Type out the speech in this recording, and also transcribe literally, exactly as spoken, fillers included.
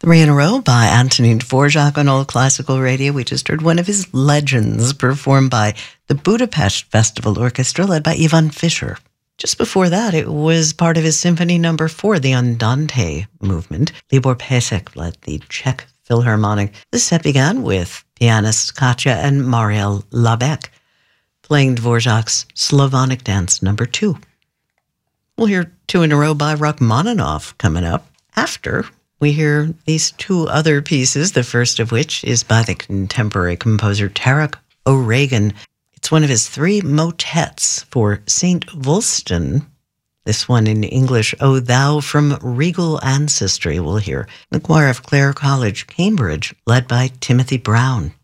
Three in a row by Antonin Dvorak on Old Classical Radio. We just heard one of his legends performed by the Budapest Festival Orchestra led by Ivan Fischer. Just before that, it was part of his Symphony Number Four, the Andante movement. Libor Pesek led the Czech Philharmonic. This set began with pianists Katja and Mariel Labec playing Dvorak's Slavonic Dance Number Two. We'll hear two in a row by Rachmaninoff coming up after we hear these two other pieces, the first of which is by the contemporary composer Tarik O'Regan. It's one of his three motets for Saint Wulstan. This one in English, O Thou from Regal Ancestry, we'll hear. The choir of Clare College, Cambridge, led by Timothy Brown.